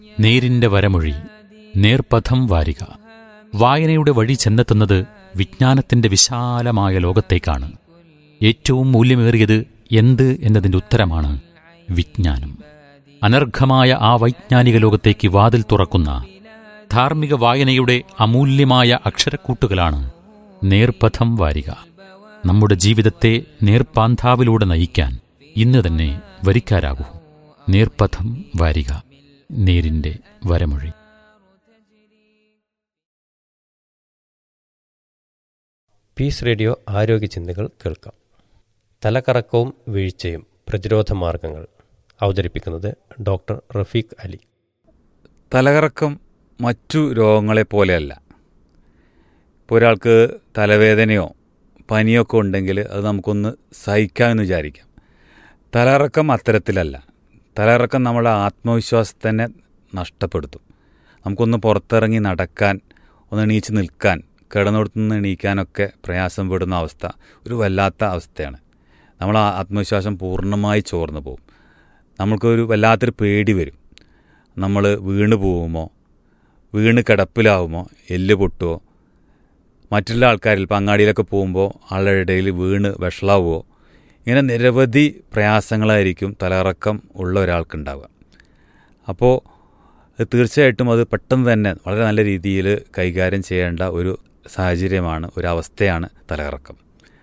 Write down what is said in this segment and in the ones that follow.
നേരിന്റെ വരമൊഴി, നേർപഥം വാരിക. വായനയുടെ വഴി ചെന്നെത്തുന്നത് വിജ്ഞാനത്തിന്റെ വിശാലമായ ലോകത്തേക്കാണ്. ഏറ്റവും മൂല്യമേറിയത് എന്ത് എന്നതിന്റെ ഉത്തരമാണ് വിജ്ഞാനം. അനർഘമായ ആ വൈജ്ഞാനിക ലോകത്തേക്ക് വാതിൽ തുറക്കുന്ന ധാർമ്മിക വായനയുടെ അമൂല്യമായ അക്ഷരക്കൂട്ടുകളാണ് നേർപഥം വാരിക. നമ്മുടെ ജീവിതത്തെ നേർപ്പാന്താവിലൂടെ നയിക്കാൻ ഇന്ന് തന്നെ വരിക്കാരാകൂ. നേർപഥം വാരിക, നേരിന്റെ വരമൊഴി. പീസ് റേഡിയോ ആരോഗ്യ ചിന്തകൾ കേൾക്കാം. തലകറക്കവും വീഴ്ചയും പ്രതിരോധ മാർഗങ്ങൾ അവതരിപ്പിക്കുന്നത് ഡോക്ടർ റഫീഖ് അലി. തലകറക്കം മറ്റു രോഗങ്ങളെപ്പോലെയല്ല. ഇപ്പോൾ ഒരാൾക്ക് തലവേദനയോ പനിയൊക്കെ ഉണ്ടെങ്കിൽ അത് നമുക്കൊന്ന് സഹിക്കാമെന്ന് വിചാരിക്കാം. തലകറക്കം അത്തരത്തിലല്ല. തലകറക്കം നമ്മുടെ ആത്മവിശ്വാസത്തെ തന്നെ നഷ്ടപ്പെടുത്തും. നമുക്കൊന്ന് പുറത്തിറങ്ങി നടക്കാൻ, ഒന്ന് എണീച്ച് നിൽക്കാൻ, കിടന്നിടത്തുനിന്ന് എണീക്കാനൊക്കെ പ്രയാസം പെടുന്ന അവസ്ഥ ഒരു വല്ലാത്ത അവസ്ഥയാണ്. നമ്മളെ ആത്മവിശ്വാസം പൂർണ്ണമായി ചോർന്നു പോകും. നമ്മൾക്കൊരു വല്ലാത്തൊരു പേടി വരും. നമ്മൾ വീണ് പോവുമോ, വീണ് കിടപ്പിലാവുമോ, എല്ല് പൊട്ടുമോ, മറ്റുള്ള ആൾക്കാരിൽ ഇപ്പം അങ്ങാടിയിലൊക്കെ പോകുമ്പോൾ ആളുടെ ഇടയിൽ വീണ് വഷളാവുമോ, ഇങ്ങനെ നിരവധി പ്രയാസങ്ങളായിരിക്കും തലകറക്കം ഉള്ള ഒരാൾക്കുണ്ടാവുക. അപ്പോൾ തീർച്ചയായിട്ടും അത് പെട്ടെന്ന് തന്നെ വളരെ നല്ല രീതിയിൽ കൈകാര്യം ചെയ്യേണ്ട ഒരു സാഹചര്യമാണ്, ഒരവസ്ഥയാണ് തലകറക്കം.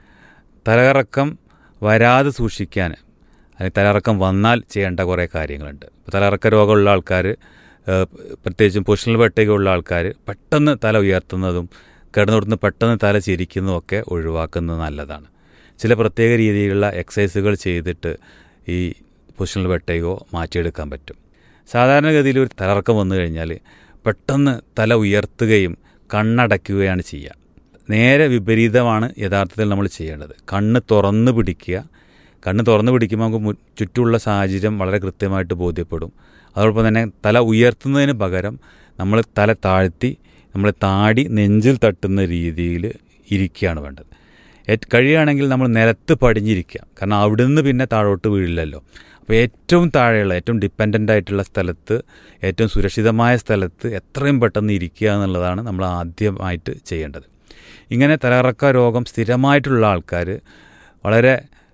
തലകറക്കം വരാതെ സൂക്ഷിക്കാൻ, അല്ലെങ്കിൽ തലകറക്കം വന്നാൽ ചെയ്യേണ്ട കുറേ കാര്യങ്ങളുണ്ട്. ഇപ്പോൾ തലകറക്ക രോഗമുള്ള ആൾക്കാർ, പ്രത്യേകിച്ചും പൊസിഷണൽ വെട്ടയുള്ള ആൾക്കാർ പെട്ടെന്ന് തല ഉയർത്തുന്നതും കിടന്നിടത്തുനിന്ന് പെട്ടെന്ന് തല ചിരിക്കുന്നതും ഒക്കെ ഒഴിവാക്കുന്നത് നല്ലതാണ്. ചില പ്രത്യേക രീതിയിലുള്ള എക്സസൈസുകൾ ചെയ്തിട്ട് ഈ പൊസിഷണൽ വെട്ടയോ മാറ്റിയെടുക്കാൻ പറ്റും. സാധാരണഗതിയിൽ ഒരു തലകറക്കം വന്നു കഴിഞ്ഞാൽ പെട്ടെന്ന് തല ഉയർത്തുകയും കണ്ണടയ്ക്കുകയാണ് ചെയ്യുക. നേരെ വിപരീതമാണ് യഥാർത്ഥത്തിൽ നമ്മൾ ചെയ്യേണ്ടത്. കണ്ണ് തുറന്ന് പിടിക്കുക. കണ്ണ് തുറന്ന് പിടിക്കുമ്പോൾ നമുക്ക് ചുറ്റുമുള്ള സാഹചര്യം വളരെ കൃത്യമായിട്ട് ബോധ്യപ്പെടും. അതോടൊപ്പം തന്നെ തല ഉയർത്തുന്നതിന് പകരം നമ്മൾ തല താഴ്ത്തി നമ്മൾ താടി നെഞ്ചിൽ തട്ടുന്ന രീതിയിൽ ഇരിക്കുകയാണ് വേണ്ടത്. കഴിയുകയാണെങ്കിൽ നമ്മൾ നിലത്ത് പടിഞ്ഞിരിക്കുക. കാരണം അവിടുന്ന് പിന്നെ താഴോട്ട് വീഴില്ലല്ലോ. അപ്പോൾ ഏറ്റവും താഴെയുള്ള, ഏറ്റവും ഡിപ്പെൻഡൻ്റ് ആയിട്ടുള്ള സ്ഥലത്ത്, ഏറ്റവും സുരക്ഷിതമായ സ്ഥലത്ത് എത്രയും പെട്ടെന്ന് ഇരിക്കുക എന്നുള്ളതാണ് നമ്മൾ ആദ്യമായിട്ട് ചെയ്യേണ്ടത്. ഇങ്ങനെ തലകറക്ക രോഗം സ്ഥിരമായിട്ടുള്ള ആൾക്കാർ വളരെ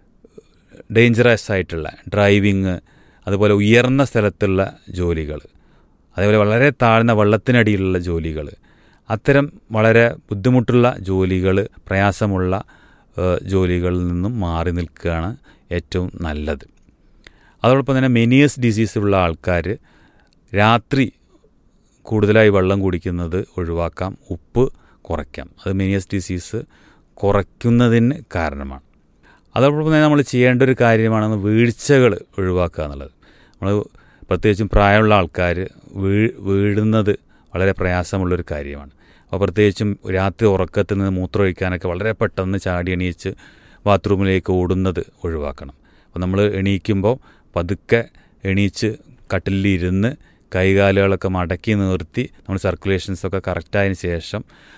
ഡേഞ്ചറസ് ആയിട്ടുള്ള ഡ്രൈവിങ്, അതുപോലെ ഉയർന്ന സ്ഥലത്തുള്ള ജോലികൾ, അതേപോലെ വളരെ താഴ്ന്ന വെള്ളത്തിനടിയിലുള്ള ജോലികൾ, അത്തരം വളരെ ബുദ്ധിമുട്ടുള്ള ജോലികൾ, പ്രയാസമുള്ള ജോലികളിൽ നിന്നും മാറി നിൽക്കുകയാണ് ഏറ്റവും നല്ലത്. അതോടൊപ്പം തന്നെ മെനിയസ് ഡിസീസ് ഉള്ള ആൾക്കാർ രാത്രി കൂടുതലായി വെള്ളം കുടിക്കുന്നത് ഒഴിവാക്കാം, ഉപ്പ് കുറയ്ക്കാം. അത് മെനിയസ് ഡിസീസ് കുറയ്ക്കുന്നതിന് കാരണമാണ്. അതോടൊപ്പം തന്നെ നമ്മൾ ചെയ്യേണ്ട ഒരു കാര്യമാണ് വീഴ്ചകൾ ഒഴിവാക്കുക എന്നുള്ളത്. നമ്മൾ പ്രത്യേകിച്ചും പ്രായമുള്ള ആൾക്കാർ വീഴുന്നത് വളരെ പ്രയാസമുള്ളൊരു കാര്യമാണ്. അപ്പോൾ പ്രത്യേകിച്ചും രാത്രി ഉറക്കത്തിൽ നിന്ന് മൂത്രമൊഴിക്കാനൊക്കെ വളരെ പെട്ടെന്ന് ചാടി എണീച്ച് ബാത്റൂമിലേക്ക് ഓടുന്നത് ഒഴിവാക്കണം. അപ്പോൾ നമ്മൾ എണീക്കുമ്പോൾ പതുക്കെ എണീച്ച് കട്ടിലിരുന്ന് കൈകാലുകളൊക്കെ മടക്കി നിർത്തി നമ്മൾ സർക്കുലേഷൻസൊക്കെ കറക്റ്റായതിന് ശേഷം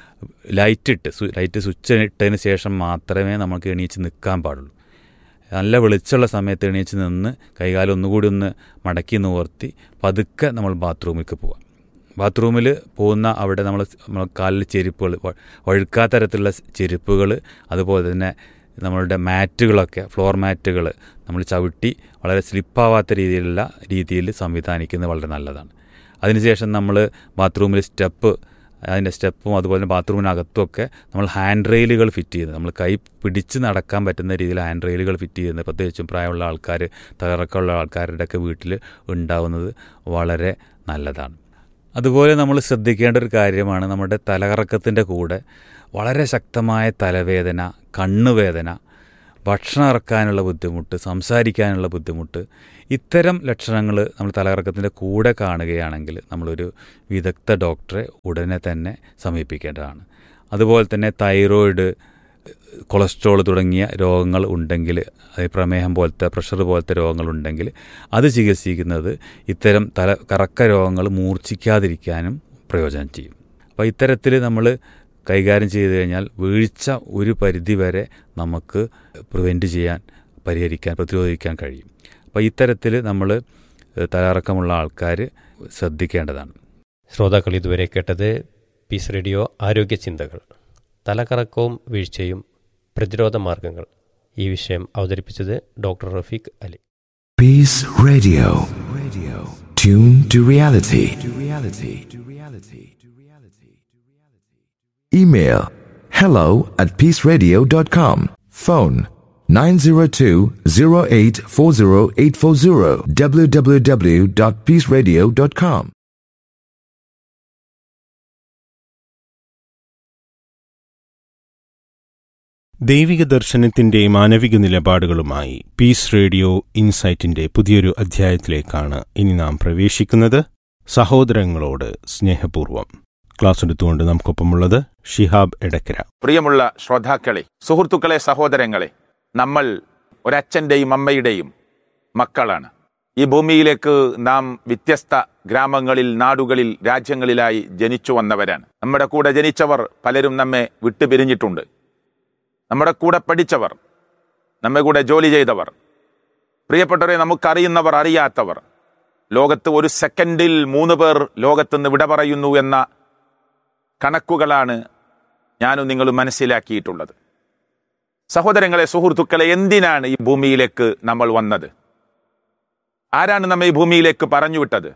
ലൈറ്റ് സ്വിച്ച് ഇട്ടതിന് ശേഷം മാത്രമേ നമുക്ക് എണീച്ച് നിൽക്കാൻ പാടുള്ളൂ. നല്ല വെളിച്ചമുള്ള സമയത്ത് എണീച്ച് നിന്ന് കൈകാലം ഒന്നുകൂടി ഒന്ന് മടക്കി നിവർത്തി പതുക്കെ നമ്മൾ ബാത്റൂമിലേക്ക് പോവാം. ബാത്റൂമിൽ പോകുന്ന അവിടെ നമ്മൾ കാലിൽ ചെരുപ്പുകൾ, വഴുക്കാത്ത തരത്തിലുള്ള ചെരുപ്പുകൾ, അതുപോലെ തന്നെ നമ്മളുടെ മാറ്റുകളൊക്കെ, ഫ്ലോർ മാറ്റുകൾ നമ്മൾ ചവിട്ടി വളരെ സ്ലിപ്പാവാത്ത രീതിയിൽ സംവിധാനിക്കുന്നത് വളരെ നല്ലതാണ്. അതിനുശേഷം നമ്മൾ ബാത്റൂമിൽ അതിൻ്റെ സ്റ്റെപ്പും അതുപോലെ തന്നെ ബാത്റൂമിനകത്തുമൊക്കെ നമ്മൾ ഹാൻഡ് റെയിലുകൾ ഫിറ്റ് ചെയ്യുന്നത്, നമ്മൾ കൈ പിടിച്ച് നടക്കാൻ പറ്റുന്ന രീതിയിൽ ഹാൻഡ് റെയിലുകൾ ഫിറ്റ് ചെയ്യുന്നത് പ്രത്യേകിച്ചും പ്രായമുള്ള ആൾക്കാർ, തലകറക്കമുള്ള ആൾക്കാരുടെയൊക്കെ വീട്ടിൽ ഉണ്ടാവുന്നത് വളരെ നല്ലതാണ്. അതുപോലെ നമ്മൾ ശ്രദ്ധിക്കേണ്ട ഒരു കാര്യമാണ്, നമ്മുടെ തലകറക്കത്തിൻ്റെ കൂടെ വളരെ ശക്തമായ തലവേദന, കണ്ണുവേദന, ഭക്ഷണം ഇറക്കാനുള്ള ബുദ്ധിമുട്ട്, സംസാരിക്കാനുള്ള ബുദ്ധിമുട്ട്, ഇത്തരം ലക്ഷണങ്ങൾ നമ്മൾ തലകറക്കത്തിൻ്റെ കൂടെ കാണുകയാണെങ്കിൽ നമ്മളൊരു വിദഗ്ധ ഡോക്ടറെ ഉടനെ തന്നെ സമീപിക്കേണ്ടതാണ്. അതുപോലെ തന്നെ തൈറോയിഡ്, കൊളസ്ട്രോൾ തുടങ്ങിയ രോഗങ്ങൾ ഉണ്ടെങ്കിൽ, അതായത് പ്രമേഹം പോലത്തെ, പ്രഷർ പോലത്തെ രോഗങ്ങളുണ്ടെങ്കിൽ അത് ചികിത്സിക്കുന്നത് ഇത്തരം കറക്ക രോഗങ്ങൾ മൂർച്ഛിക്കാതിരിക്കാനും പ്രയോജനം ചെയ്യും. അപ്പോൾ ഇത്തരത്തിൽ നമ്മൾ കൈകാര്യം ചെയ്തു കഴിഞ്ഞാൽ വീഴ്ച ഒരു പരിധിവരെ നമുക്ക് പ്രിവെൻറ്റ് ചെയ്യാൻ, പരിഹരിക്കാൻ, പ്രതിരോധിക്കാൻ കഴിയും. അപ്പോൾ ഇത്തരത്തിൽ നമ്മൾ തലകറക്കമുള്ള ആൾക്കാർ ശ്രദ്ധിക്കേണ്ടതാണ്. ശ്രോതാക്കൾ ഇതുവരെ കേട്ടത് പീസ് റേഡിയോ ആരോഗ്യ ചിന്തകൾ, തലകറക്കവും വീഴ്ചയും പ്രതിരോധ മാർഗങ്ങൾ. ഈ വിഷയം അവതരിപ്പിച്ചത് doctor Rafeeq Ali. Peace Radio. Tune to reality. Email hello@peaceradio.com. Phone 902-0840840 www.peaceradio.com. ദൈവിക ദർശനത്തിന്റെ മാനവിക നിലപാടുകളുമായി പീസ് റേഡിയോ ഇൻസൈറ്റിന്റെ പുതിയൊരു അധ്യായത്തിലേക്കാണ് ഇനി നാം പ്രവേശിക്കുന്നത്. സഹോദരങ്ങളോട് സ്നേഹപൂർവം. ക്ലാസ് എടുത്തുകൊണ്ട് നമുക്കൊപ്പമുള്ളത് ഷിഹാബ് എടക്കര. പ്രിയമുള്ള ശ്രോതാക്കളെ, സുഹൃത്തുക്കളെ, സഹോദരങ്ങളെ, നമ്മൾ ഒരച്ഛൻ്റെയും അമ്മയുടെയും മക്കളാണ്. ഈ ഭൂമിയിലേക്ക് നാം വ്യത്യസ്ത ഗ്രാമങ്ങളിൽ, നാടുകളിൽ, രാജ്യങ്ങളിലായി ജനിച്ചു വന്നവരാണ്. നമ്മുടെ കൂടെ ജനിച്ചവർ പലരും നമ്മെ വിട്ടുപിരിഞ്ഞിട്ടുണ്ട്. നമ്മുടെ കൂടെ പഠിച്ചവർ, നമ്മെ കൂടെ ജോലി ചെയ്തവർ, പ്രിയപ്പെട്ടവരെ, നമുക്കറിയുന്നവർ, അറിയാത്തവർ, ലോകത്ത് ഒരു സെക്കൻഡിൽ 3 പേർ ലോകത്തുനിന്ന് വിട പറയുന്നു എന്ന കണക്കുകളാണ് ഞാനും നിങ്ങളും മനസ്സിലാക്കിയിട്ടുള്ളത്. സഹോദരങ്ങളെ, സുഹൃത്തുക്കളെ, എന്തിനാണ് ഈ ഭൂമിയിലേക്ക് നമ്മൾ വന്നത്? ആരാണ് നമ്മെ ഈ ഭൂമിയിലേക്ക് പറഞ്ഞുവിട്ടത്?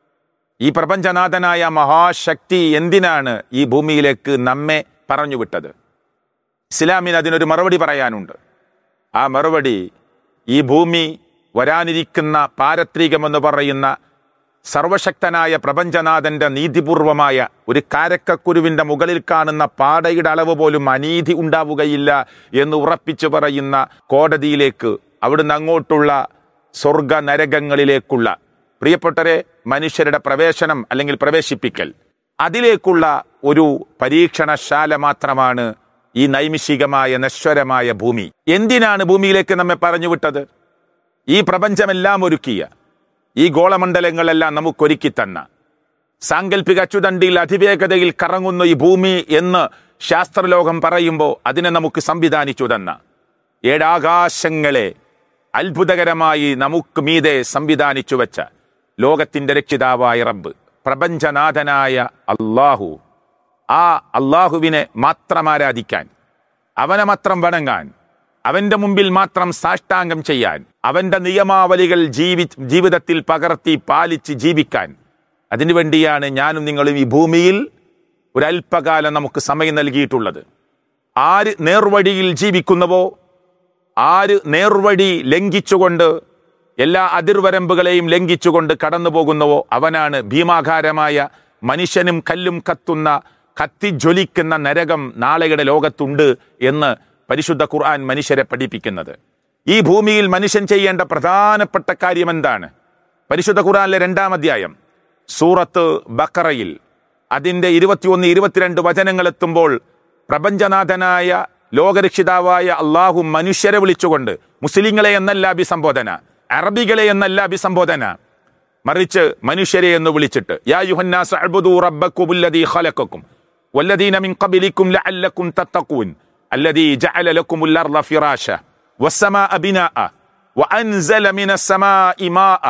ഈ പ്രപഞ്ചനാഥനായ മഹാശക്തി എന്തിനാണ് ഈ ഭൂമിയിലേക്ക് നമ്മെ പറഞ്ഞുവിട്ടത്? ഇസ്ലാമിന് അതിനൊരു മറുപടി പറയാനുണ്ട്. ആ മറുപടി, ഈ ഭൂമി വരാനിരിക്കുന്ന പാരത്രികമെന്ന് പറയുന്ന സർവശക്തനായ പ്രപഞ്ചനാഥന്റെ നീതിപൂർവമായ ഒരു കാരക്കക്കുരുവിന്റെ മുകളിൽ കാണുന്ന പാടയുടെ അളവ് പോലും അനീതി ഉണ്ടാവുകയില്ല എന്ന് ഉറപ്പിച്ചു പറയുന്ന കോടതിയിലേക്ക്, അവിടുന്ന് അങ്ങോട്ടുള്ള സ്വർഗ നരകങ്ങളിലേക്കുള്ള, പ്രിയപ്പെട്ടവരെ, മനുഷ്യരുടെ പ്രവേശനം അല്ലെങ്കിൽ പ്രവേശിപ്പിക്കൽ, അതിലേക്കുള്ള ഒരു പരീക്ഷണശാല മാത്രമാണ് ഈ നൈമിഷികമായ നശ്വരമായ ഭൂമി. എന്തിനാണ് ഭൂമിയിലേക്ക് നമ്മെ പറഞ്ഞുവിട്ടത്? ഈ പ്രപഞ്ചമെല്ലാം ഒരുക്കിയ, ഈ ഗോളമണ്ഡലങ്ങളെല്ലാം നമുക്കൊരുക്കി തന്ന, സാങ്കല്പിക അച്ചുതണ്ടിൽ അതിവേഗതയിൽ കറങ്ങുന്ന ഈ ഭൂമി എന്ന് ശാസ്ത്രലോകം പറയുമ്പോൾ അതിനെ നമുക്ക് സംവിധാനിച്ചു തന്ന, 7 ആകാശങ്ങളെ അത്ഭുതകരമായി നമുക്ക് മീതെ സംവിധാനിച്ചു വെച്ച ലോകത്തിന്റെ രക്ഷിതാവായ റബ്ബ്, പ്രപഞ്ചനാഥനായ അല്ലാഹു, ആ അള്ളാഹുവിനെ മാത്രം ആരാധിക്കാൻ, അവനെ മാത്രം വണങ്ങാൻ, അവന്റെ മുമ്പിൽ മാത്രം സാഷ്ടാംഗം ചെയ്യാൻ, അവന്റെ നിയമാവലികൾ ജീവിതത്തിൽ പകർത്തി പാലിച്ച് ജീവിക്കാൻ, അതിനുവേണ്ടിയാണ് ഞാനും നിങ്ങളും ഈ ഭൂമിയിൽ ഒരല്പകാലം നമുക്ക് സമയം നൽകിയിട്ടുള്ളത്. ആര് നേർവഴിയിൽ ജീവിക്കുന്നുവോ, ആര് നേർവഴി ലംഘിച്ചുകൊണ്ട്, എല്ലാ അതിർവരമ്പുകളെയും ലംഘിച്ചുകൊണ്ട് കടന്നു പോകുന്നുവോ, അവനാണ് ഭീമാകാരമായ മനുഷ്യനും കല്ലും കത്തുന്ന, കത്തിജ്വലിക്കുന്ന നരകം നാളെയുടെ ലോകത്തുണ്ട് എന്ന് പരിശുദ്ധ ഖുർആൻ മനുഷ്യരെ പഠിപ്പിക്കുന്നത്. ഈ ഭൂമിയിൽ മനുഷ്യൻ ചെയ്യേണ്ട പ്രധാനപ്പെട്ട കാര്യം എന്താണ്? പരിശുദ്ധ ഖുർആനിലെ 2-ാം അധ്യായം സൂറത്ത് ബഖറയിൽ അതിൻ്റെ 21, 22 വചനങ്ങൾ എത്തുമ്പോൾ പ്രപഞ്ചനാഥനായ ലോകരക്ഷിതാവായ അള്ളാഹു മനുഷ്യരെ വിളിച്ചുകൊണ്ട്, മുസ്ലിങ്ങളെ എന്നല്ല അഭിസംബോധന, അറബികളെ എന്നല്ല അഭിസംബോധന, മറിച്ച് മനുഷ്യരെ എന്ന് വിളിച്ചിട്ട്, യാ യുഹന്നാസ് അഅ്ബുദൂ റബ്ബക്കുമുല്ലദീ ഖലഖക്കും വല്ലദീന മിൻ ഖബലിക്കും ലഅല്ലക്കും തത്തഖൂൻ അല്ലദീ ജഅല ലക്കുമുൽ അർള ഫിറാശ വസ്സമാഅ ബിനാഅ വഅൻസല മിനസ് സമാഇ മാഅ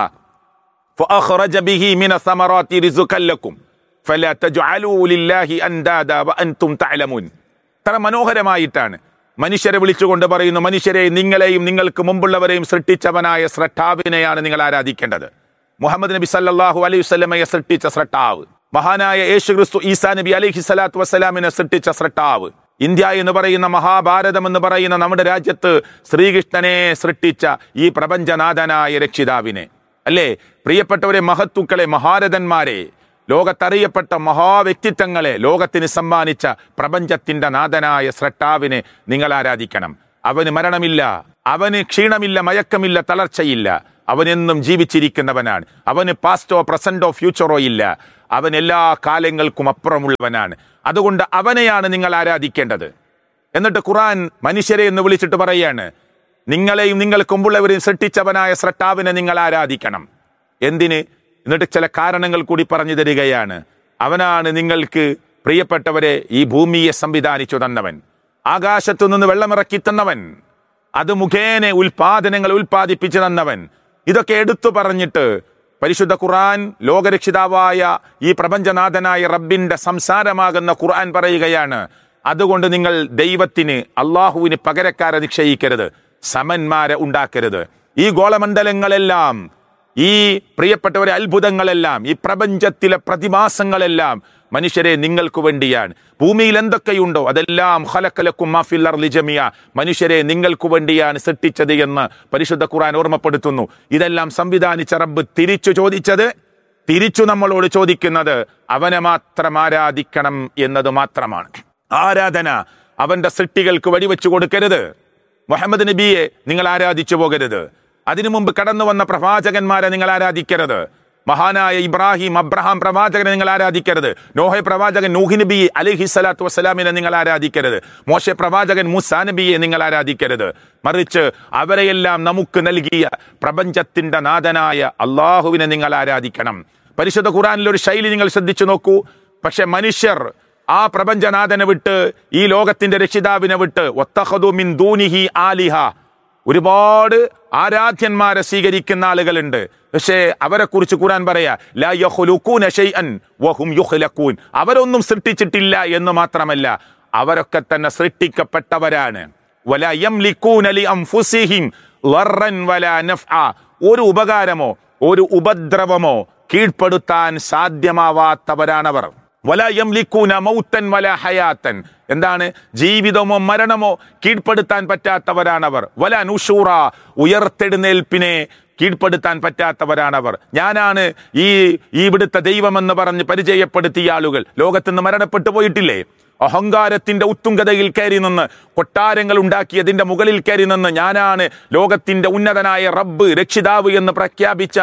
ഫഅഖറജ ബിഹി മിനസ് സമറാത്തി റിസ്ഖൻ ലക്കും ഫലാ തജ്അലൂ ലില്ലാഹി അൻദാദ വഅൻതും തഅലമൂൻ. ഇത്ര മനോഹരമായിട്ടാണ് മനുഷ്യരെ വിളിച്ചുകൊണ്ട് പറയുന്നു, മനുഷ്യരെ, നിങ്ങളെയും നിങ്ങൾക്ക് മുമ്പുള്ളവരെയും സൃഷ്ടിച്ചവനായ സ്രഷ്ടാവിനെയാണ് നിങ്ങൾ ആരാധിക്കേണ്ടത്. മുഹമ്മദ് നബി സല്ലല്ലാഹു അലൈഹി വസല്ലമയെ സൃഷ്ടിച്ച സ്രഷ്ടാവ്, മഹാനായ യേശുക്രിസ്തു ഈസാ നബി അലൈഹി സ്വലാത്തു വസ്സലാമിനെ സൃഷ്ടിച്ച സ്രഷ്ടാവ്, ഇന്ത്യ എന്ന് പറയുന്ന മഹാഭാരതം എന്ന് പറയുന്ന നമ്മുടെ രാജ്യത്ത് ശ്രീകൃഷ്ണനെ സൃഷ്ടിച്ച ഈ പ്രപഞ്ചനാഥനായ രക്ഷിതാവിനെ, അല്ലേ പ്രിയപ്പെട്ടവരെ, മഹത്തുക്കളെ, മഹാരഥന്മാരെ, ലോകത്തറിയപ്പെട്ട മഹാവ്യക്തിത്വങ്ങളെ ലോകത്തിന് സമ്മാനിച്ച പ്രപഞ്ചത്തിന്റെ നാഥനായ സ്രഷ്ടാവിനെ നിങ്ങൾ ആരാധിക്കണം. അവന് മരണമില്ല, അവന് ക്ഷീണമില്ല, മയക്കമില്ല, തളർച്ചയില്ല, അവനെന്നും ജീവിച്ചിരിക്കുന്നവനാണ്. അവന് പാസ്റ്റോ പ്രസന്റോ ഫ്യൂച്ചറോ ഇല്ല. അവൻ എല്ലാ കാലങ്ങൾക്കും അപ്പുറമുള്ളവനാണ്. അതുകൊണ്ട് അവനെയാണ് നിങ്ങൾ ആരാധിക്കേണ്ടത്. എന്നിട്ട് ഖുർആൻ മനുഷ്യരെ എന്ന് വിളിച്ചിട്ട് പറയാണ്, നിങ്ങളെയും നിങ്ങൾക്ക് മുമ്പുള്ളവരെയും സൃഷ്ടിച്ചവനായ സ്രഷ്ടാവിനെ നിങ്ങൾ ആരാധിക്കണം. എന്തിന്? എന്നിട്ട് ചില കാരണങ്ങൾ കൂടി പറഞ്ഞു തരികയാണ്. അവനാണ് നിങ്ങൾക്ക് പ്രിയപ്പെട്ടവരെ ഈ ഭൂമിയെ സംവിധാനിച്ചു തന്നവൻ, ആകാശത്തു നിന്ന് വെള്ളമിറക്കി തന്നവൻ, അത് മുഖേന ഉൽപാദനങ്ങൾ ഉൽപ്പാദിപ്പിച്ചു തന്നവൻ. ഇതൊക്കെ എടുത്തു പറഞ്ഞിട്ട് പരിശുദ്ധ ഖുർആൻ ലോകരക്ഷിതാവായ ഈ പ്രപഞ്ചനാഥനായ റബ്ബിന്റെ സംസാരമാകുന്ന ഖുർആൻ പറയുകയാണ്, അതുകൊണ്ട് നിങ്ങൾ ദൈവത്തിന് അള്ളാഹുവിന് പകരക്കാരെ നിശ്ചയിക്കരുത്, സമന്മാരെ ഉണ്ടാക്കരുത്. ഈ ഗോളമണ്ഡലങ്ങളെല്ലാം, ഈ പ്രിയപ്പെട്ടവരെ അത്ഭുതങ്ങളെല്ലാം, ഈ പ്രപഞ്ചത്തിലെ പ്രതിഭാസങ്ങളെല്ലാം മനുഷ്യരെ നിങ്ങൾക്ക് വേണ്ടിയാണ്. ഭൂമിയിൽ എന്തൊക്കെയുണ്ടോ അതെല്ലാം ഖലഖലക്കും മാ ഫിൽ അർളി ജമിയ, മനുഷ്യരെ നിങ്ങൾക്ക് വേണ്ടിയാണ് സൃഷ്ടിച്ചത് എന്ന് പരിശുദ്ധ ഖുർആൻ ഓർമ്മപ്പെടുത്തുന്നു. ഇതെല്ലാം സംവിധാനിച്ച റബ്ബ് തിരിച്ചു നമ്മളോട് ചോദിക്കുന്നത് അവനെ മാത്രം ആരാധിക്കണം എന്നത് മാത്രമാണ്. ആരാധന അവന്റെ സൃഷ്ടികൾക്ക് വഴിവെച്ചു കൊടുക്കരുത്. മുഹമ്മദ് നബിയെ നിങ്ങൾ ആരാധിച്ചു പോകരുത്. അതിനു മുമ്പ് കടന്നു വന്ന പ്രവാചകന്മാരെ നിങ്ങൾ ആരാധിക്കരുത്. മഹാനായ അബ്രഹാം പ്രവാചകനെ നിങ്ങൾ ആരാധിക്കരുത്. നോഹ പ്രവാചകൻ നൂഹ് നബി അലൈഹി സ്വലാത്തു വസ്സലാമിനെ നിങ്ങൾ ആരാധിക്കരുത്. മോശെ പ്രവാചകൻ മൂസാ നബിയെ നിങ്ങൾ ആരാധിക്കരുത്. മറിച്ച് അവരെയെല്ലാം നമുക്ക് നൽകിയ പ്രപഞ്ചത്തിന്റെ നാഥനായ അള്ളാഹുവിനെ നിങ്ങൾ ആരാധിക്കണം. പരിശുദ്ധ ഖുർആനിലെ ഒരു ശൈലി നിങ്ങൾ ശ്രദ്ധിച്ചു നോക്കൂ. പക്ഷെ മനുഷ്യർ ആ പ്രപഞ്ചനാഥനെ വിട്ട്, ഈ ലോകത്തിന്റെ രക്ഷിതാവിനെ വിട്ട്, വത്തഖദു മിൻ ദൂനിഹി ആലിഹ, ഒരുപാട് ആരാധ്യന്മാരെ സ്വീകരിക്കുന്ന ആളുകളുണ്ട്. പക്ഷേ അവരെ കുറിച്ച് ഖുർആൻ പറയാ, ലാ യഖ്ലുഖൂന ശൈഅൻ വഹും യുഖ്ലഖൂൻ, അവരൊന്നും സൃഷ്ടിച്ചിട്ടില്ല എന്ന് മാത്രമല്ല, അവരൊക്കെ തന്നെ സൃഷ്ടിക്കപ്പെട്ടവരാണ്. വലാ യംലികൂന ലി അൻഫുസിഹിം ളർറൻ വലാ നഫ്അ, ഒരു ഉപകാരമോ ഒരു ഉപദ്രവമോ കീഴ്പ്പെടുത്താൻ സാധ്യമാവാത്തവരാണവർ. വലാ യംലികൂന മൗതൻ വലാ ഹയാതൻ, എന്താണ് ജീവിതമോ മരണമോ കീഴ്പ്പെടുത്താൻ പറ്റാത്തവരാണവർ. വലാ നുശൂറ, ഉയർത്തെഴുന്നേൽപ്പിനെ കീഴ്പ്പെടുത്താൻ പറ്റാത്തവരാണവർ. ഞാനാണ് ഈ ഇവിടുത്തെ ദൈവമെന്ന് പറഞ്ഞ് പരിചയപ്പെടുത്തിയ ആളുകൾ ലോകത്തുനിന്ന് മരണപ്പെട്ടു പോയിട്ടില്ലേ? അഹങ്കാരത്തിന്റെ ഉത്തുംഗതയിൽ കയറി നിന്ന്, കൊട്ടാരങ്ങൾ ഉണ്ടാക്കിയതിന്റെ മുകളിൽ കയറി നിന്ന്, ഞാനാണ് ലോകത്തിന്റെ ഉന്നതനായ റബ്ബ്, രക്ഷിതാവ് എന്ന് പ്രഖ്യാപിച്ച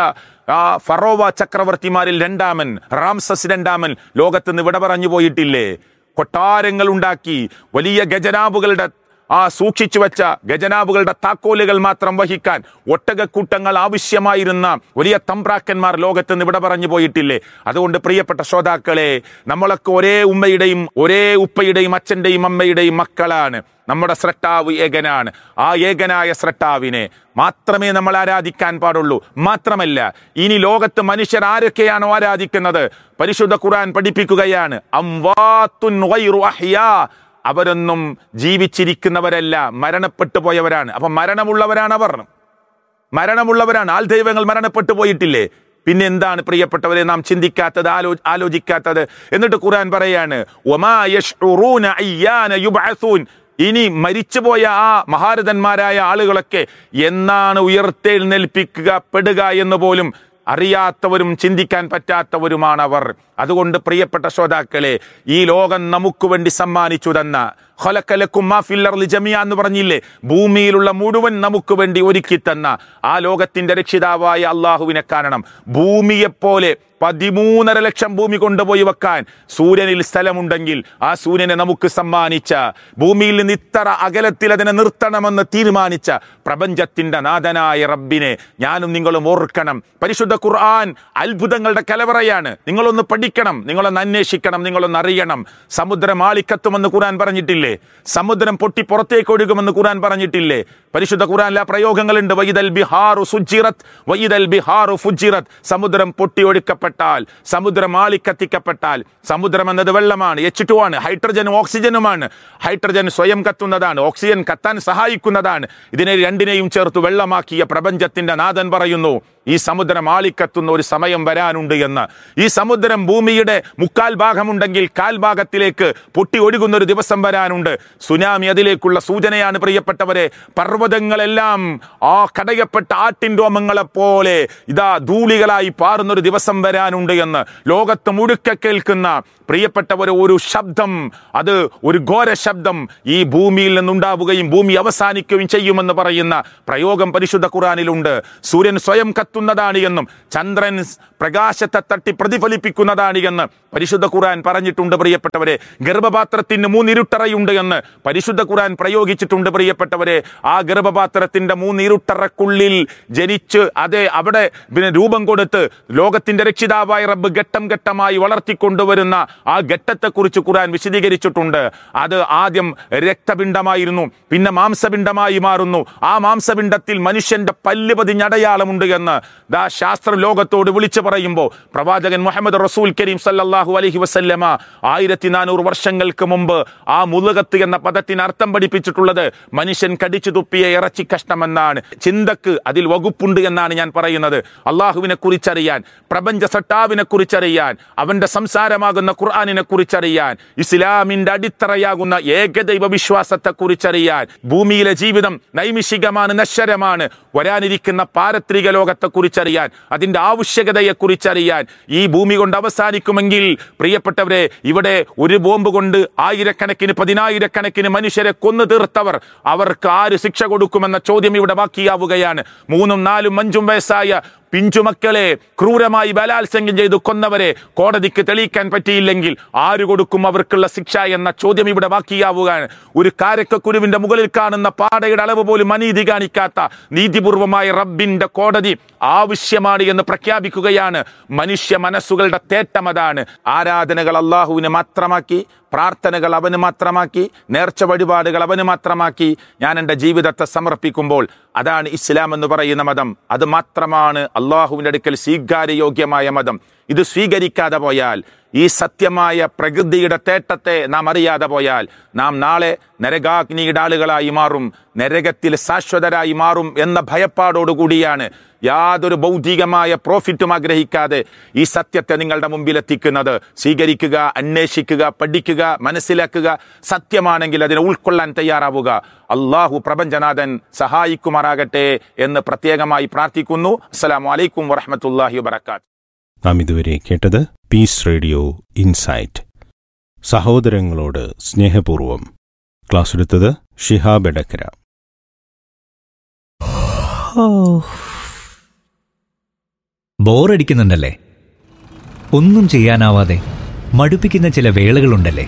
ഫറോവ ചക്രവർത്തിമാരിൽ രണ്ടാമൻ റാംസസ് രണ്ടാമൻ ലോകത്തുനിന്ന് വിട പറഞ്ഞു പോയിട്ടില്ലേ? കൊട്ടാരങ്ങൾ ഉണ്ടാക്കി വലിയ ഖജനാവുകളുടെ സൂക്ഷിച്ചു വെച്ച ഖജനാവുകളുടെ താക്കോലുകൾ മാത്രം വഹിക്കാൻ ഒട്ടകക്കൂട്ടങ്ങൾ ആവശ്യമായിരുന്ന വലിയ തമ്പ്രാക്കന്മാർ ലോകത്തുനിന്ന് വിട പറഞ്ഞു പോയിട്ടില്ലേ? അതുകൊണ്ട് പ്രിയപ്പെട്ട ശ്രോതാക്കളെ, നമ്മളൊക്കെ ഒരേ ഉമ്മയുടെയും ഒരേ ഉപ്പയുടെയും അച്ഛന്റെയും അമ്മയുടെയും മക്കളാണ്. നമ്മുടെ സ്രഷ്ടാവ് ഏകനാണ്. ആ ഏകനായ സ്രഷ്ടാവിനെ മാത്രമേ നമ്മൾ ആരാധിക്കാൻ പാടുള്ളൂ. മാത്രമല്ല, ഇനി ലോകത്ത് മനുഷ്യർ ആരൊക്കെയാണോ ആരാധിക്കുന്നത്, പരിശുദ്ധ ഖുർആൻ പഠിപ്പിക്കുകയാണ്, അംവാത്തുൻ ഗൈറു അഹ്യാ, അവരൊന്നും ജീവിച്ചിരിക്കുന്നവരല്ല, മരണപ്പെട്ടു പോയവരാണ്. അപ്പൊ മരണമുള്ളവരാണ്. ആൾ ദൈവങ്ങൾ മരണപ്പെട്ടു പോയിട്ടില്ലേ? പിന്നെ എന്താണ് പ്രിയപ്പെട്ടവരെ നാം ചിന്തിക്കാത്തത്, ആലോചിക്കാത്തത്? എന്നിട്ട് ഖുർആൻ പറയാണ്, വമാ യശ്ഉറൂന അയ്യാന യുബ്അസൂൻ, ഇനി മരിച്ചുപോയ ആ മഹാരഥന്മാരായ ആളുകളൊക്കെ എന്നാണ് ഉയർത്തെഴുന്നേൽപ്പിക്കപ്പെടുക എന്ന് പോലും അറിയാത്തവരും ചിന്തിക്കാൻ പറ്റാത്തവരുമാണവർ. അതുകൊണ്ട് പ്രിയപ്പെട്ട ശ്രോതാക്കളെ, ഈ ലോകം നമുക്ക് വേണ്ടി സമ്മാനിച്ചു തന്ന ഖലഖലക്കും മാ ഫിൽ അർളി ജമിയ എന്ന് പറഞ്ഞില്ലേ, ഭൂമിയിലുള്ള മുഴുവൻ നമുക്ക് വേണ്ടി ഒരുക്കി തന്ന ആ ലോകത്തിന്റെ രക്ഷിതാവായ അള്ളാഹുവിനെ കാണണം. ഭൂമിയെപ്പോലെ 13.5 ലക്ഷം ഭൂമി കൊണ്ടുപോയി വെക്കാൻ സൂര്യനിൽ സ്ഥലമുണ്ടെങ്കിൽ ആ സൂര്യനെ നമുക്ക് സമ്മാനിച്ച, ഭൂമിയിൽ നിന്ന് ഇത്ര അകലത്തിൽ അതിനെ നിർത്തണമെന്ന് തീരുമാനിച്ച പ്രപഞ്ചത്തിന്റെ നാഥനായ റബ്ബിനെ ഞാനും നിങ്ങളും ഓർക്കണം. പരിശുദ്ധ ഖുർആൻ അത്ഭുതങ്ങളുടെ കലവറയാണ്. നിങ്ങളൊന്ന് പഠിക്കണം, നിങ്ങളൊന്ന് അന്വേഷിക്കണം, നിങ്ങളൊന്ന് അറിയണം. സമുദ്രം ആളിക്കത്തുമെന്ന് ഖുർആൻ പറഞ്ഞിട്ടില്ലേ? സമുദ്രം പൊട്ടി പുറത്തേക്ക് ഒഴുകുമെന്ന് ഖുർആൻ പറഞ്ഞിട്ടില്ലേ? പരിശുദ്ധ ഖുർആനിൽ ആ പ്രയോഗങ്ങളുണ്ട്. വൈദൽ ബിഹാറു സുജിറത് വൈദൽ ബിഹാറു ഫുജിറത്, സമുദ്രം പൊട്ടി ഒഴുക്കപ്പെട്ടാൽ, സമുദ്രം ആളിക്കത്തിക്കപ്പെട്ടാൽ, സമുദ്രം എന്നത് വെള്ളമാണ്, H2 ആണ്, ഹൈഡ്രജനും ഓക്സിജനുമാണ്. ഹൈഡ്രജൻ സ്വയം കത്തുന്നതാണ്, ഓക്സിജൻ കത്താൻ സഹായിക്കുന്നതാണ്. ഇതിനെ രണ്ടിനെയും ചേർത്ത് വെള്ളമാക്കിയ പ്രപഞ്ചത്തിന്റെ നാഥൻ പറയുന്നു, ഈ സമുദ്രം ആളിക്കത്തുന്ന ഒരു സമയം വരാനുണ്ട് എന്ന്. ഈ സമുദ്രം ഭൂമിയുടെ 1/4 ഭാഗമുണ്ടെങ്കിൽ 1/4 ഭാഗത്തിലേക്ക് പൊട്ടി ഒഴുകുന്ന ഒരു ദിവസം വരാനുണ്ട്. സുനാമി അതിലേക്കുള്ള സൂചനയാണ് പ്രിയപ്പെട്ടവരെ. പർവ്വതങ്ങളെല്ലാം ആ കടയപ്പെട്ട ആട്ടിൻ രോമങ്ങളെ പോലെ ഇതാ ധൂളികളായി പാറുന്നൊരു ദിവസം വരാനുണ്ട് എന്ന് ലോകത്ത് മുഴുക്കെ കേൾക്കുന്ന പ്രിയപ്പെട്ടവരെ ഒരു ശബ്ദം, അത് ഒരു ഘോര ശബ്ദം ഈ ഭൂമിയിൽ നിന്നുണ്ടാവുകയും ഭൂമി അവസാനിക്കുകയും ചെയ്യുമെന്ന് പറയുന്ന പ്രയോഗം പരിശുദ്ധ ഖുർആനിലുണ്ട്. സൂര്യൻ സ്വയം കത്തുന്നതാണ് എന്നും ചന്ദ്രൻ പ്രകാശത്തെ തട്ടി പ്രതിഫലിപ്പിക്കുന്നതാണ് എന്ന് പരിശുദ്ധ ഖുർആൻ പറഞ്ഞിട്ടുണ്ട്. പ്രിയപ്പെട്ടവരെ, ഗർഭപാത്രത്തിന് 3 ഇരുട്ടറയുണ്ട് എന്ന് പരിശുദ്ധ ഖുർആൻ പ്രയോഗിച്ചിട്ടുണ്ട്. പ്രിയപ്പെട്ടവരെ, ആ ഗർഭപാത്രത്തിന്റെ 3 ഇരുട്ടറക്കുള്ളിൽ ജനിച്ച് അവിടെ രൂപം കൊടുത്ത് ലോകത്തിന്റെ രക്ഷിതാവായ റബ്ബ് ഘട്ടം ഘട്ടമായി വളർത്തിക്കൊണ്ടുവരുന്ന ആ ഘട്ടത്തെക്കുറിച്ച് ഖുർആൻ വിശദീകരിച്ചിട്ടുണ്ട്. അത് ആദ്യം രക്തപിണ്ഡമായിരുന്നു, പിന്നെ മാംസപിണ്ഡമായി മാറുന്നു. ആ മാംസപിണ്ഡത്തിൽ മനുഷ്യന്റെ പല്ല് പതിഞ്ഞടയാളമുണ്ട് എന്ന് ദാ ശാസ്ത്ര ലോകത്തോട് വിളിച്ചു പറയുമ്പോൾ പ്രവാചകൻ മുഹമ്മദ് റസൂൽ കരീം സല്ലല്ലാഹു അലൈഹി വസല്ലമ 1400 വർഷങ്ങൾക്ക് മുമ്പ് ആ മുളുകത്ത് എന്ന പദത്തിന് അർത്ഥം പഠിപ്പിച്ചിട്ടുള്ളത് മനുഷ്യൻ കടിച്ചു തുപ്പിയ ഇറച്ചി കഷ്ണമെന്നാണ്. ചിന്തക്ക് അതിൽ വകുപ്പുണ്ട് എന്നാണ് ഞാൻ പറയുന്നത്. അള്ളാഹുവിനെ കുറിച്ചറിയാൻ, പ്രപഞ്ച സട്ടാവിനെ കുറിച്ചറിയാൻ, അവന്റെ സംസാരമാകുന്ന ഖുർആനിനെ കുറിച്ചറിയാൻ, ഇസ്ലാമിന്റെ അടിത്തറയാകുന്ന ഏകദൈവ വിശ്വാസത്തെ കുറിച്ചറിയാൻ, ഭൂമിയിലെ ജീവിതം നൈമിഷികമാണ്, നശ്വരമാണ്, വരാനിരിക്കുന്ന പാരത്രിക ലോകത്തെ കുറിച്ചറിയാൻ, അതിന്റെ ആവശ്യകതയെ കുറിച്ചറിയാൻ, ഈ ഭൂമി കൊണ്ട് അവസാനിക്കുമെങ്കിൽ പ്രിയപ്പെട്ടവരെ, ഇവിടെ ഒരു ബോംബ് കൊണ്ട് ആയിരക്കണക്കിന് 10,000-കണക്കിന് മനുഷ്യരെ കൊന്നു തീർത്തവർ, അവർക്ക് ആര് ശിക്ഷ കൊടുക്കുമെന്ന ചോദ്യം ഇവിടെ ബാക്കിയാവുകയാണ്. 3, 4, 5 വയസ്സായ പിഞ്ചുമക്കളെ ക്രൂരമായി ബലാത്സംഗം ചെയ്തു കൊന്നവരെ കോടതിക്ക് തെളിയിക്കാൻ പറ്റിയില്ലെങ്കിൽ ആര് കൊടുക്കും അവർക്കുള്ള ശിക്ഷ എന്ന ചോദ്യം ഇവിടെ ബാക്കിയാവുകയാണ്. ഒരു കാരക്കക്കുരുവിന്റെ മുകളിൽ കാണുന്ന പാടയുടെ അളവ് പോലും അനീതി കാണിക്കാത്ത നീതിപൂർവമായ റബ്ബിന്റെ കോടതി ആവശ്യമാണ് എന്ന് പ്രഖ്യാപിക്കുകയാണ്. മനുഷ്യ മനസ്സുകളുടെ തേട്ടം അതാണ്. ആരാധനകൾ അള്ളാഹുവിന് മാത്രമാക്കി, പ്രാർത്ഥനകൾ അവന് മാത്രമാക്കി, നേർച്ച വഴിപാടുകൾ അവന് മാത്രമാക്കി ഞാൻ എൻ്റെ ജീവിതത്തെ സമർപ്പിക്കുമ്പോൾ അതാണ് ഇസ്ലാം എന്ന് പറയുന്ന മതം. അത് മാത്രമാണ് അള്ളാഹുവിൻ്റെ അടുക്കൽ സ്വീകാര്യയോഗ്യമായ മതം. ഇത് സ്വീകരിക്കാതെ പോയാൽ, ഈ സത്യമായ പ്രകൃതിയുടെ തേട്ടത്തെ നാം അറിയാതെ പോയാൽ, നാം നാളെ നരകാഗ്നിയുടെ ആളുകളായി മാറും, നരകത്തിൽ ശാശ്വതരായി മാറും എന്ന ഭയപ്പാടോടുകൂടിയാണ് യാതൊരു ഭൗതികമായ പ്രോഫിറ്റും ആഗ്രഹിക്കാതെ ഈ സത്യത്തെ നിങ്ങളുടെ മുമ്പിൽ എത്തിക്കുന്നത്. സ്വീകരിക്കുക, അന്വേഷിക്കുക, പഠിക്കുക, മനസ്സിലാക്കുക. സത്യമാണെങ്കിൽ അതിനെ ഉൾക്കൊള്ളാൻ തയ്യാറാവുക. അള്ളാഹു പ്രപഞ്ചനാഥൻ സഹായിക്കുമാറാകട്ടെ എന്ന് പ്രത്യേകമായി പ്രാർത്ഥിക്കുന്നു. അസ്സലാമു അലൈക്കും വറഹ്മത്തുള്ളാഹി വബറകാതുഹു. നാം ഇതുവരെ കേട്ടത് പീസ് റേഡിയോ ഇൻസൈറ്റ്, സഹോദരങ്ങളോട് സ്നേഹപൂർവം. ക്ലാസ് എടുത്തത് ഷിഹാബ് എടക്കര. ബോറടിക്കുന്നുണ്ടല്ലേ? ഒന്നും ചെയ്യാനാവാതെ മടുപ്പിക്കുന്ന ചില വേളകളുണ്ടല്ലേ?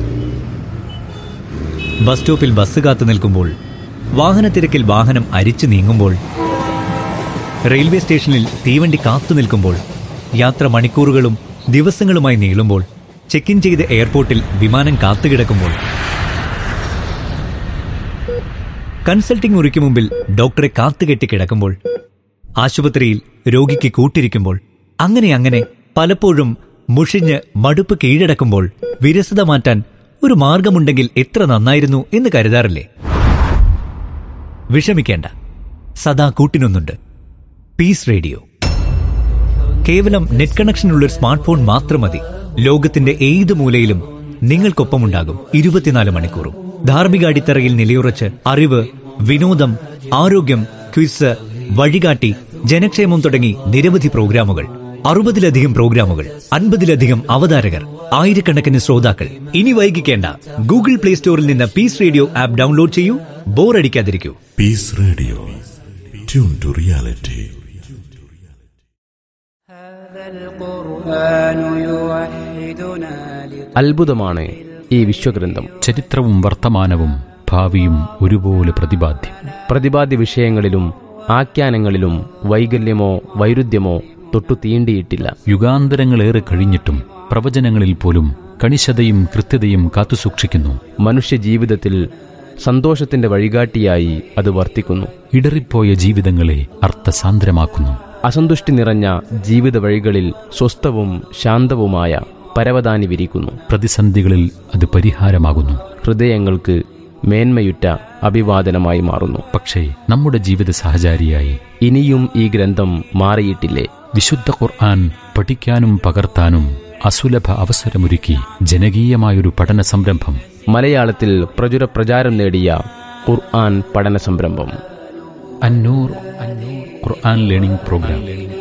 ബസ് സ്റ്റോപ്പിൽ ബസ് കാത്തു നിൽക്കുമ്പോൾ, വാഹനത്തിരക്കിൽ വാഹനം അരിച്ചു നീങ്ങുമ്പോൾ, റെയിൽവേ സ്റ്റേഷനിൽ തീവണ്ടി കാത്തു നിൽക്കുമ്പോൾ, യാത്ര മണിക്കൂറുകളും ദിവസങ്ങളുമായി നീളുമ്പോൾ, ചെക്ക് ഇൻ ചെയ്ത് എയർപോർട്ടിൽ വിമാനം കാത്തുകിടക്കുമ്പോൾ, കൺസൾട്ടിംഗ് മുറിക്ക് മുമ്പിൽ ഡോക്ടറെ കാത്തുകെട്ടി കിടക്കുമ്പോൾ, ആശുപത്രിയിൽ രോഗിക്ക് കൂട്ടിരിക്കുമ്പോൾ, അങ്ങനെ പലപ്പോഴും മുഷിഞ്ഞ് മടുപ്പ് കീഴടക്കുമ്പോൾ വിരസത മാറ്റാൻ ഒരു മാർഗമുണ്ടെങ്കിൽ എത്ര നന്നായിരുന്നു എന്ന് കരുതാറില്ലേ? വിഷമിക്കേണ്ട, സദാ കൂട്ടിനൊന്നുണ്ട്. Piece radio. കേവലം നെറ്റ് കണക്ഷനുള്ള ഒരു സ്മാർട്ട് ഫോൺ മാത്രം മതി. ലോകത്തിന്റെ ഏത് മൂലയിലും നിങ്ങൾക്കൊപ്പമുണ്ടാകും 24 മണിക്കൂറും. ധാർമ്മിക അടിത്തറയിൽ നിലയുറച്ച് അറിവ്, വിനോദം, ആരോഗ്യം, ക്വിസ്, വഴികാട്ടി, ജനക്ഷേമം തുടങ്ങി നിരവധി പ്രോഗ്രാമുകൾ. 60-ലധികം പ്രോഗ്രാമുകൾ, 50-ലധികം അവതാരകർ, ആയിരക്കണക്കിന് ശ്രോതാക്കൾ. ഇനി വൈകിക്കേണ്ട, ഗൂഗിൾ പ്ലേ സ്റ്റോറിൽ നിന്ന് പീസ് റേഡിയോ ആപ്പ് ഡൗൺലോഡ് ചെയ്യൂ. ബോറടിക്കാതിരിക്കൂ. Piece radio, tune to reality. അത്ഭുതമാണ് ഈ വിശ്വഗ്രന്ഥം. ചരിത്രവും വർത്തമാനവും ഭാവിയും ഒരുപോലെ പ്രതിപാദ്യ വിഷയങ്ങളിലും ആഖ്യാനങ്ങളിലും വൈകല്യമോ വൈരുദ്ധ്യമോ തൊട്ടു തീണ്ടിയിട്ടില്ല. യുഗാന്തരങ്ങളേറെ കഴിഞ്ഞിട്ടും പ്രവചനങ്ങളിൽ പോലും കണിശതയും കൃത്യതയും കാത്തുസൂക്ഷിക്കുന്നു. മനുഷ്യ ജീവിതത്തിൽ സന്തോഷത്തിന്റെ വഴികാട്ടിയായി അത് വർത്തിക്കുന്നു. ഇടറിപ്പോയ ജീവിതങ്ങളെ അർത്ഥസാന്ദ്രമാക്കുന്നു. അസന്തുഷ്ടി നിറഞ്ഞ ജീവിത വഴികളിൽ സ്വസ്ഥവും ശാന്തവുമായ പരവതാനി വിരിക്കുന്നു. പ്രതിസന്ധികളിൽ അത് പരിഹാരമാകുന്നു. ഹൃദയങ്ങൾക്ക് മേന്മയുറ്റ അഭിവാദനമായി മാറുന്നു. പക്ഷേ നമ്മുടെ ജീവിത സഹചാരിയായി ഇനിയും ഈ ഗ്രന്ഥം മാറിയിട്ടില്ലേ? വിശുദ്ധ ഖുർആൻ പഠിക്കാനും പകർത്താനും അസുലഭ അവസരമൊരുക്കി ജനകീയമായൊരു പഠന സംരംഭം. മലയാളത്തിൽ പ്രചാരം നേടിയ ഖുർആൻ പഠന സംരംഭം അന്നൂർ ഖുർആൻ ലേണിംഗ് പ്രോഗ്രാം.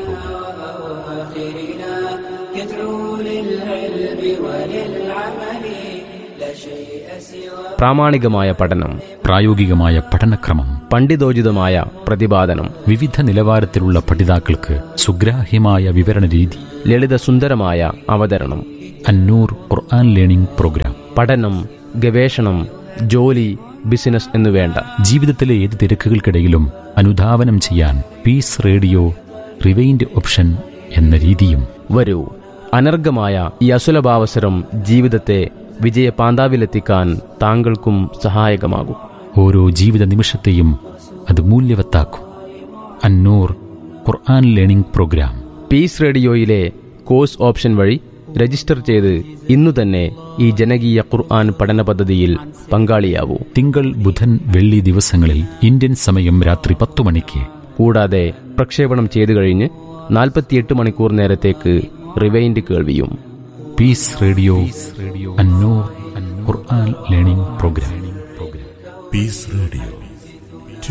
പ്രാമാണികമായ പഠനം, പ്രായോഗികമായ പഠനക്രമം, പണ്ഡിതോചിതമായ പ്രതിപാദനം, വിവിധ നിലവാരത്തിലുള്ള പഠിതാക്കൾക്ക് സുഗ്രാഹ്യമായ വിവരണ രീതി, ലളിതസുന്ദരമായ അവതരണം. അന്നൂർ ഖുർആൻ ലേണിംഗ് പ്രോഗ്രാം. പഠനം, ഗവേഷണം, ജോലി, ബിസിനസ് എന്നുവേണ്ട ജീവിതത്തിലെ ഏത് തിരക്കുകൾക്കിടയിലും അനുധാവനം ചെയ്യാൻ പീസ് റേഡിയോ റിവൈൻഡ് ഓപ്ഷൻ എന്ന രീതിയും. വരൂ, അനർഘമായ ഈ അസുലഭാവസരം ജീവിതത്തെ വിജയപാന്താവിലെത്തിക്കാൻ താങ്കൾക്കും സഹായകമാകും. ഓരോ ജീവിത നിമിഷത്തെയും അത് മൂല്യവത്താക്കും. അന്നൂർ ഖുർആൻ learning programme. Piece റേഡിയോയിലെ course option വഴി രജിസ്റ്റർ ചെയ്ത് ഇന്നു തന്നെ ഈ ജനകീയ ഖുർആൻ പഠന പദ്ധതിയിൽ പങ്കാളിയാവൂ. തിങ്കൾ, ബുധൻ, വെള്ളി ദിവസങ്ങളിൽ ഇന്ത്യൻ സമയം രാത്രി 10 മണിക്ക്. കൂടാതെ പ്രക്ഷേപണം ചെയ്തു കഴിഞ്ഞ് 48 മണിക്കൂർ നേരത്തേക്ക് റിവൈൻഡ് കേൾവിയും. പീസ് റേഡിയോ അന്നൂർ ഖുർആൻ ലേണിംഗ് പ്രോഗ്രാം. Peace Radio.